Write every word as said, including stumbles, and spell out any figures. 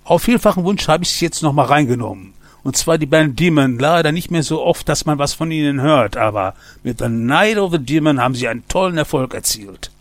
Auf vielfachen Wunsch habe ich sie jetzt nochmal reingenommen. Und zwar die Band Demon. Leider nicht mehr so oft, dass man was von ihnen hört, aber mit The Night of the Demon haben sie einen tollen Erfolg erzielt.